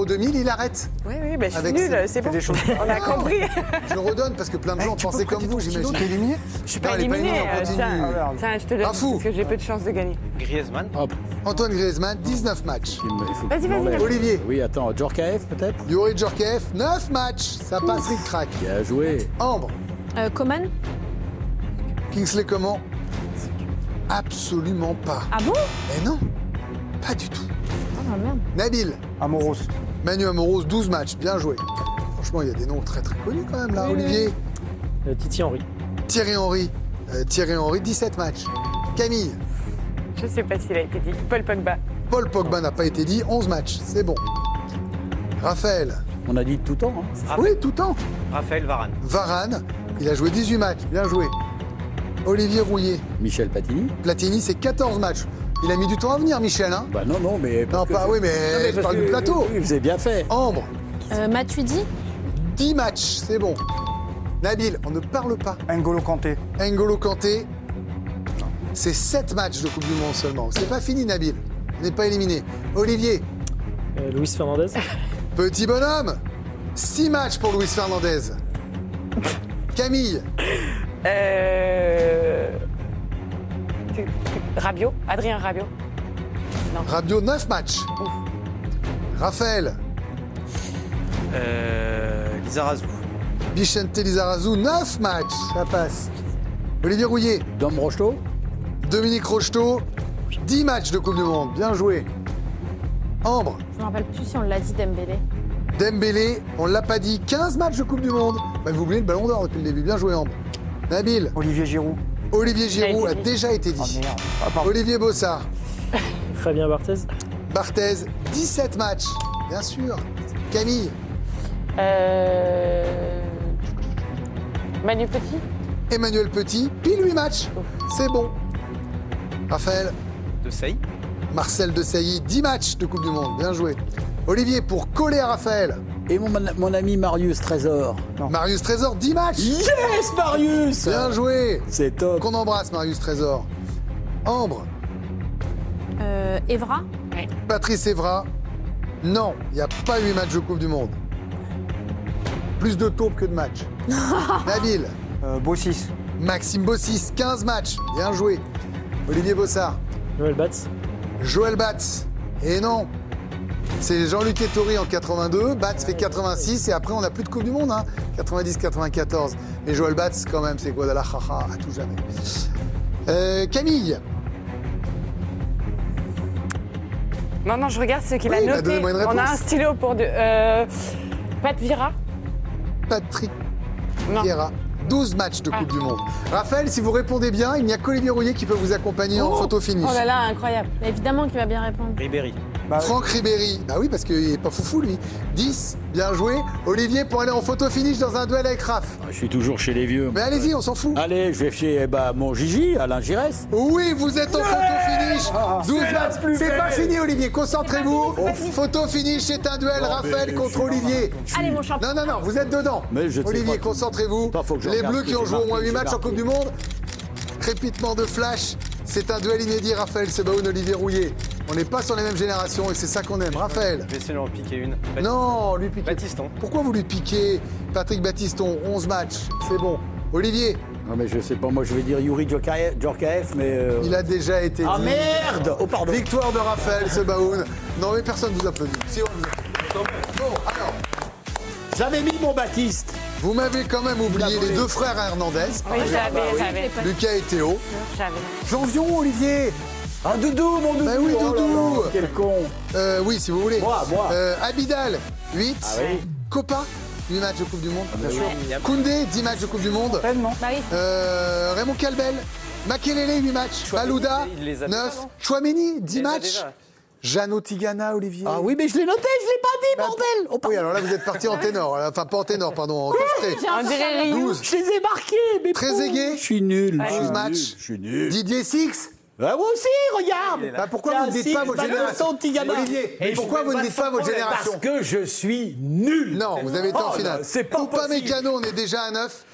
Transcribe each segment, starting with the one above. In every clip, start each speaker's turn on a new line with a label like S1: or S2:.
S1: l'Euro 2000, il arrête.
S2: Oui, bah, je suis
S1: Avec
S2: nulle, c'est bon.
S3: des choses.
S2: On a compris.
S1: Je le redonne parce que plein de gens pensaient comme vous, j'imagine.
S3: T'es éliminé?
S2: Je suis
S1: Non,
S2: pas
S1: elle est pas
S2: éliminée.
S1: éliminée, on continue.
S2: Tiens, je te donne
S1: Un fou.
S2: parce que j'ai peu de chance de gagner.
S4: Griezmann.
S1: Antoine Griezmann, 19 matchs.
S2: Vas-y.
S1: Olivier,
S5: Oui, attends, Djorkaeff peut-être?
S1: Yuri Djorkaeff, 9 matchs. Ça passe ric-crac.
S5: Bien joué.
S1: Ambre,
S6: Coman.
S1: Kingsley Coman, absolument pas.
S6: Ah bon?
S1: Mais non, pas du tout.
S6: Ah merde.
S1: Nabil,
S3: Amoros.
S1: Manu Amoros, 12 matchs, bien joué. Franchement, il y a des noms très très connus quand même là. Olivier,
S7: Titi Henry.
S1: Thierry Henry, 17 matchs. Camille,
S2: Je sais pas s'il a été dit. Paul Pogba.
S1: Paul Pogba n'a pas été dit, 11 matchs, c'est bon. Raphaël,
S5: On a dit tout le temps. Hein.
S1: oui, tout le temps.
S4: Raphaël Varane.
S1: Varane, il a joué 18 matchs, bien joué. Olivier Rouillet,
S5: Michel Platini.
S1: Platini, c'est 14 matchs. Il a mis du temps à venir, Michel, hein?
S5: Bah non, mais...
S1: Non, pas, oui, mais je parle du plateau.
S5: Oui, vous avez bien fait.
S1: Ambre,
S6: Matuidi.
S1: 10 matchs, c'est bon. Nabil, on ne parle pas.
S3: N'Golo Kanté.
S1: N'Golo Kanté, c'est 7 matchs de Coupe du Monde seulement. C'est pas fini, Nabil. On n'est pas éliminé. Olivier,
S7: Luis Fernandez.
S1: petit bonhomme, 6 matchs pour Luis Fernandez. Camille,
S2: Rabiot. Adrien Rabiot.
S1: Rabiot, 9 matchs. Raphaël,
S4: Lizarazu.
S1: Vicente Lizarazu, 9 matchs. Ça passe. Olivier Rouillet,
S5: Dom Rocheteau.
S1: Dominique Rocheteau, 10 matchs de Coupe du Monde. Bien joué. Ambre,
S6: Je me rappelle plus si on l'a dit Dembélé.
S1: Dembélé, on l'a pas dit, 15 matchs de Coupe du Monde. Bah, vous oubliez le ballon d'or depuis le début. Bien joué, Ambre. Nabil,
S3: Olivier Giroud.
S1: Olivier Giroud a déjà été
S3: Ah
S1: dit.
S3: merde. Ah, pardon.
S1: Olivier Bossard,
S7: Fabien Barthez.
S1: Barthez, 17 matchs. Bien sûr. Camille,
S2: Manu Petit.
S1: Emmanuel Petit, pile 8 matchs. C'est bon. Raphaël,
S4: De Sailly.
S1: Marcel Desailly, 10 matchs de Coupe du Monde. Bien joué. Olivier, pour coller à Raphaël,
S5: Et mon ami Marius Trésor.
S1: Marius Trésor, 10 matchs.
S5: Yes, Marius.
S1: Bien joué.
S5: C'est top.
S1: Qu'on embrasse, Marius Trésor. Ambre,
S6: Evra.
S1: Patrice Evra. Non, il n'y a pas 8 matchs de Coupe du Monde. Plus de taupes que de matchs. Nabil,
S3: Bossis.
S1: Maxime Bossis, 15 matchs. Bien joué. Olivier Bossard,
S7: Joël Batz.
S1: Joël Batz. Et non, c'est Jean-Luc Ettori en 82. Batz fait 86 et après on n'a plus de Coupe du Monde. Hein. 90-94. Mais Joël Batz, quand même, c'est Guadalajara à tout jamais. Camille,
S2: Non, je regarde ce qu'il
S1: Oui,
S2: a
S1: bah,
S2: noté.
S1: donnez-moi une
S2: On a
S1: réponse.
S2: un stylo pour de. Pat Vira.
S1: Patrick
S2: Non.
S1: Vieira. 12 matchs de Coupe du Monde. Raphaël, si vous répondez bien, il n'y a qu'Olivier Rouillet qui peut vous accompagner en photo finish.
S2: Oh là là, incroyable.
S6: Mais évidemment qu'il va bien répondre.
S4: Ribéry.
S3: Bah,
S1: Franck Ribéry. Bah oui, parce qu'il n'est pas foufou, lui. 10, bien joué. Olivier, pour aller en photo finish dans un duel avec Raph.
S5: Je suis toujours chez les vieux.
S1: Mais allez-y, on s'en fout.
S5: Allez, je vais chez mon Gigi, Alain Giresse.
S1: Oui, vous êtes en photo finish. 12 matchs. C'est pas fini, Olivier. Concentrez-vous. Photo finish, c'est un duel. Raphaël contre Olivier.
S6: Allez, mon champion.
S1: Non, vous êtes dedans.
S5: Mais je ne sais
S1: Olivier,
S5: pas.
S1: concentrez-vous.
S5: Attends, faut que je
S1: Les
S5: regarde
S1: Bleus
S5: ce
S1: qui
S5: que
S1: ont
S5: j'ai
S1: joué au moins
S5: marqué,
S1: 8 matchs en
S5: j'ai
S1: Coupe du Monde. Crépitement de flash. C'est un duel inédit, Raphaël Sebaoun, Olivier Rouillet. On n'est pas sur les mêmes générations et c'est ça qu'on aime. Raphaël.
S4: Je vais essayer de en piquer une.
S1: Non, lui piquer.
S4: Baptiston.
S1: Pourquoi vous lui piquez Patrick Baptiston, 11 matchs. C'est bon. Olivier,
S5: Non, mais je sais pas, moi je vais dire Yuri Djorkaeff, mais.
S1: il a déjà été
S5: Ah
S1: dit.
S5: merde! Oh, pardon.
S1: Victoire de Raphaël Sebaoun. Non, mais personne ne vous applaudit. Si on vous applaudit. Bon, alors,
S5: J'avais mis mon Baptiste.
S1: vous m'avez quand même oublié les deux frères Hernandez,
S2: Oui, j'avais.
S1: Lucas et Théo.
S2: J'avais.
S1: Janvion, Olivier.
S5: Un doudou, mon doudou.
S1: Bah oui,
S5: Oh là
S1: doudou.
S5: là, quel con.
S1: Oui, si vous voulez.
S5: Moi.
S1: Abidal, 8.
S5: Ah oui.
S1: Copa, 8 matchs de Coupe du Monde.
S5: Bien sûr.
S1: Koundé, 10 matchs de Coupe du Monde.
S3: Pleinement.
S6: Bah oui.
S1: Raymond Calbel, Makelele, 8 matchs. Balouda,
S4: il les a
S1: 9.
S4: déjà, non
S1: Chouameni, 10
S4: Il les a
S1: matchs.
S4: déjà.
S1: Jeannot Tigana, Olivier.
S5: Ah oui, mais je l'ai noté, je l'ai pas dit,
S1: Bah,
S5: bordel. Oh, pardon.
S1: Oui, alors là, vous êtes parti en ténor. Enfin, pas en ténor, pardon, en castré.
S2: On dirait Ryu.
S1: 12.
S5: Je les ai marqués, mais.
S1: Trezeguet.
S5: Je suis nul.
S1: 11 matchs.
S5: Je suis nul.
S1: Didier Six.
S5: Ah, moi aussi, regarde.
S1: Bah, pourquoi vous ne dites pas votre génération Olivier, mais pourquoi vous ne dites pas votre génération
S5: Parce que je suis nul.
S1: Non, vous avez été en
S5: Oh,
S1: finale.
S5: non, c'est pas possible.
S1: Mécano, on est déjà à 9.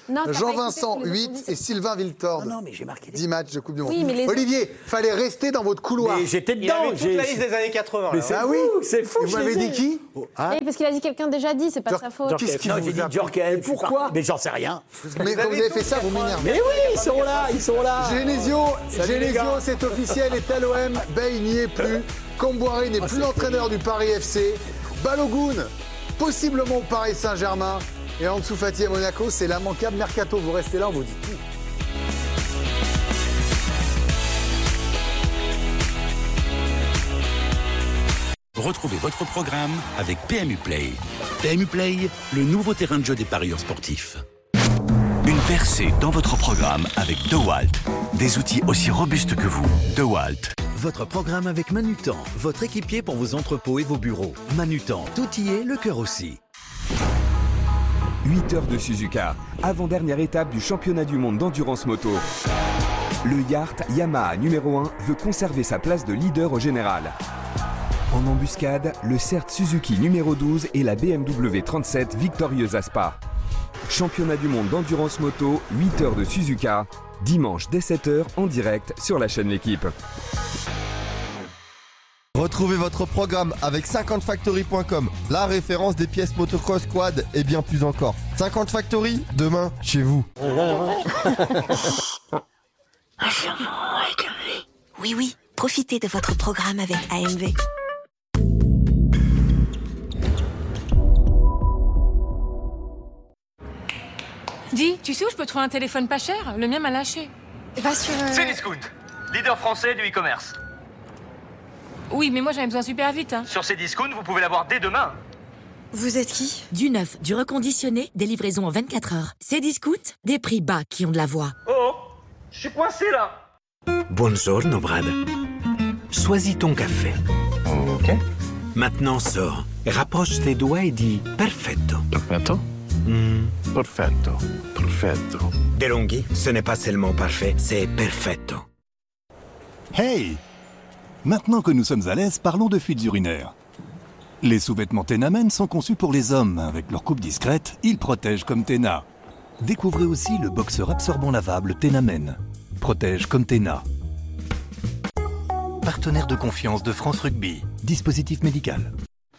S6: Non, t'as pas
S1: Jean-Vincent,
S6: écouté ce que les autres
S1: 8
S6: ont
S1: et
S6: dit.
S1: Sylvain Viltord.
S5: Non, mais j'ai marqué
S1: 10 matchs de Coupe du Monde.
S6: Oui, mais les autres-
S1: Olivier, fallait rester dans votre couloir.
S5: Mais j'étais
S4: Il
S5: dedans.
S4: avait toute la liste des années 80.
S5: Mais
S4: là.
S5: c'est
S1: Ah
S5: fou,
S1: oui
S5: c'est fou.
S1: Vous
S5: je
S1: m'avez
S5: les ai.
S1: dit qui
S5: Hein
S6: Oui, parce qu'il a dit quelqu'un déjà dit, c'est pas de sa faute.
S1: Qu'est-ce qui
S5: Non,
S1: vous
S5: j'ai dit
S1: a-
S5: Djorkaeff.
S1: Pourquoi
S5: Mais j'en sais rien.
S1: Mais quand vous avez fait ça, vous m'énervez.
S5: Mais oui, ils sont là, ils sont là.
S1: Genesio,
S5: les gars.
S1: c'est officiel, est à l'OM. Bey n'y est plus. Comboiré n'est plus l'entraîneur du Paris FC. Balogun, possiblement au Paris Saint-Germain. Et Ansu Fati à Monaco, c'est l'immanquable mercato. Vous restez là, on vous dit tout.
S3: Retrouvez votre programme avec PMU Play. PMU Play, le nouveau terrain de jeu des parieurs sportifs.
S8: Une percée dans votre programme avec DeWalt. Des outils aussi robustes que vous. DeWalt.
S9: Votre programme avec Manutan, votre équipier pour vos entrepôts et vos bureaux. Manutan, tout y est, le cœur aussi.
S10: 8 heures de Suzuka, avant-dernière étape du championnat du monde d'endurance moto. Le Yacht Yamaha numéro 1 veut conserver sa place de leader au général. En embuscade, le CERT Suzuki numéro 12 et la BMW 37 victorieuse à Spa. Championnat du monde d'endurance moto, 8 heures de Suzuka, dimanche dès 7h en direct sur la chaîne L'Équipe.
S11: Retrouvez votre programme avec 50factory.com, la référence des pièces motocross, quad et bien plus encore. 50 Factory, demain, chez vous.
S12: Oui, oui, profitez de votre programme avec AMV.
S13: Dis, tu sais où je peux trouver un téléphone pas cher? Le mien m'a lâché.
S12: Va sur...
S14: Cdiscount, leader français du e-commerce.
S13: Oui, mais moi j'avais besoin super vite. Hein.
S14: Sur Cdiscount, vous pouvez l'avoir dès demain.
S12: Vous êtes qui?
S15: Du neuf, du reconditionné, des livraisons en 24 heures. Cdiscount, des prix bas qui ont de la voix.
S14: Oh, je suis coincé là.
S9: Buongiorno, Brad. Choisis ton café.
S11: Ok.
S9: Maintenant sors, rapproche tes doigts et dis perfetto.
S16: Perfetto? Perfetto, perfetto.
S9: DeLonghi, ce n'est pas seulement parfait, c'est perfetto.
S17: Hey! Maintenant que nous sommes à l'aise, parlons de fuites urinaires. Les sous-vêtements Tena Men sont conçus pour les hommes. Avec leur coupe discrète, ils protègent comme Tena. Découvrez aussi le boxeur absorbant lavable Tena Men. Protège comme Tena. Partenaire de confiance de France Rugby. Dispositif médical.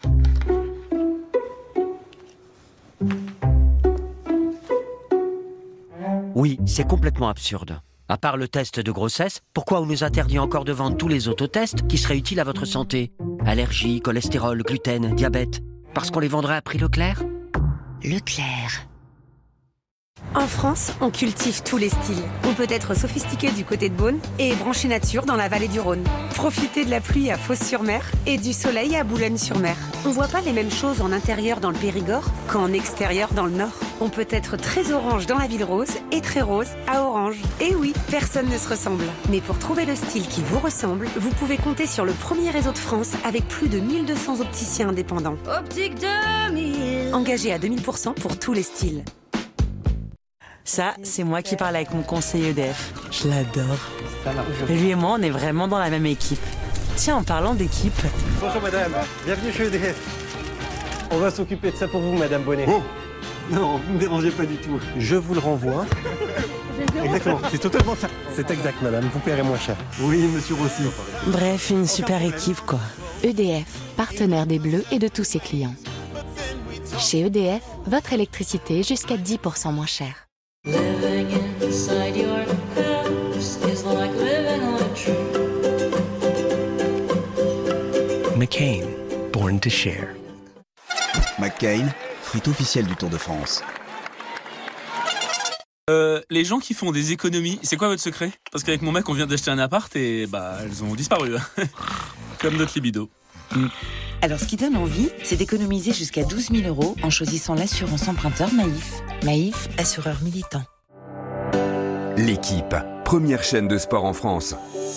S18: Oui, c'est complètement absurde. À part le test de grossesse, pourquoi on nous interdit encore de vendre tous les autotests qui seraient utiles à votre santé? Allergie, cholestérol, gluten, diabète. Parce qu'on les vendrait à prix Leclerc?
S12: Leclerc. En France, on cultive tous les styles. On peut être sophistiqué du côté de Beaune et branché nature dans la vallée du Rhône. Profitez de la pluie à Fos-sur-Mer et du soleil à Boulogne-sur-Mer. On voit pas les mêmes choses en intérieur dans le Périgord qu'en extérieur dans le Nord. On peut être très orange dans la ville rose et très rose à Orange. Et oui, personne ne se ressemble. Mais pour trouver le style qui vous ressemble, vous pouvez compter sur le premier réseau de France avec plus de 1200 opticiens indépendants.
S15: Optique 2000.
S12: Engagés à 2000% pour tous les styles.
S19: Ça, c'est moi qui parle avec mon conseiller EDF. Je l'adore. Lui et moi, on est vraiment dans la même équipe. Tiens, en parlant d'équipe...
S4: Bonjour madame, bienvenue chez EDF. On va s'occuper de ça pour vous, madame Bonnet.
S5: Oh non, vous ne me dérangez pas du tout.
S4: Je vous le renvoie. Exactement, c'est totalement ça. C'est exact, madame, vous paierez moins cher.
S5: Oui, monsieur Rossi.
S19: Bref, une super équipe, quoi.
S20: EDF, partenaire des Bleus et de tous ses clients. Chez EDF, votre électricité jusqu'à 10% moins chère.
S21: Living inside your house is like living on a tree.
S22: McCain, born to share.
S23: McCain, fruit officiel du Tour de France.
S24: Les gens qui font des économies, c'est quoi votre secret? Parce qu'avec mon mec, on vient d'acheter un appart et bah elles ont disparu. Comme notre libido.
S25: Alors, ce qui donne envie, c'est d'économiser jusqu'à 12 000 € en choisissant l'assurance emprunteur Maïf. Maïf, assureur militant.
S10: L'Équipe, première chaîne de sport en France.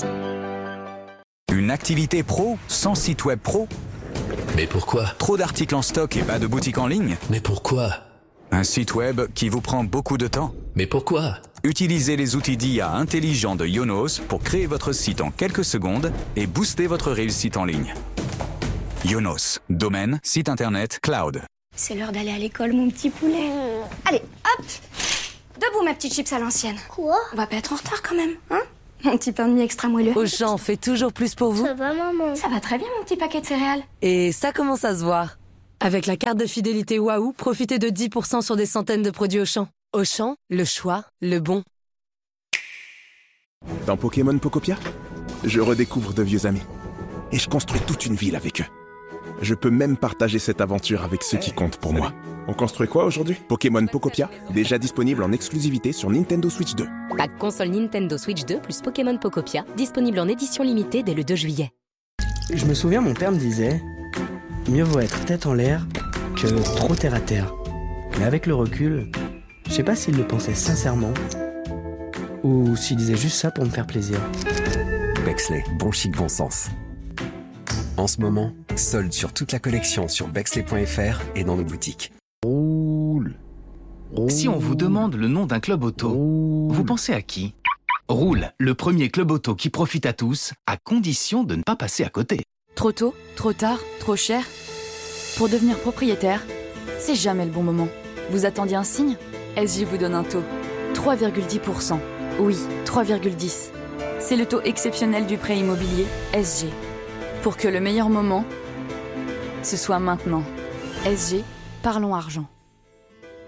S8: Une activité pro sans site web pro?
S22: Mais pourquoi?
S8: Trop d'articles en stock et pas de boutique en ligne?
S22: Mais pourquoi?
S8: Un site web qui vous prend beaucoup de temps?
S22: Mais pourquoi?
S8: Utilisez les outils d'IA intelligents de Yonos pour créer votre site en quelques secondes et booster votre réussite en ligne. Yonos, domaine, site internet, cloud.
S26: C'est l'heure d'aller à l'école, mon petit poulet. Allez, hop!
S1: Debout, ma petite chips à l'ancienne. Quoi? On va pas être en retard quand même, hein? Mon petit pain de mie extra moelleux.
S2: Auchan fait toujours plus pour vous.
S1: Ça va, maman? Ça va très bien, mon petit paquet de céréales.
S2: Et ça commence à se voir. Avec la carte de fidélité Waouh, profitez de 10% sur des centaines de produits Auchan. Auchan, le choix, le bon.
S3: Dans Pokémon Pocopia, je redécouvre de vieux amis. Et je construis toute une ville avec eux. Je peux même partager cette aventure avec ceux qui comptent pour moi. On construit quoi aujourd'hui? Pokémon Pocopia, déjà disponible en exclusivité sur Nintendo Switch 2.
S6: Pack console Nintendo Switch 2 plus Pokémon Pocopia, disponible en édition limitée dès le 2 juillet.
S7: Je me souviens, mon père me disait, mieux vaut être tête en l'air que trop terre à terre. Mais avec le recul, je sais pas s'il le pensait sincèrement ou s'il disait juste ça pour me faire plaisir.
S26: Bexley, bon chic, bon sens. En ce moment, solde sur toute la collection sur bexley.fr et dans nos boutiques.
S27: Si on vous demande le nom d'un club auto, vous pensez à qui? Roule, le premier club auto qui profite à tous, à condition de ne pas passer à côté.
S28: Trop tôt, trop tard, trop cher. Pour devenir propriétaire, c'est jamais le bon moment. Vous attendiez un signe? SG vous donne un taux. 3,10%. Oui, 3,10. C'est le taux exceptionnel du prêt immobilier SG. Pour que le meilleur moment, ce soit maintenant. SG, parlons argent.